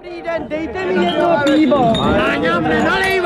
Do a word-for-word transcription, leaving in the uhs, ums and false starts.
Dobrý den, dejte mi jedno pivo. Náňam nenalejvá.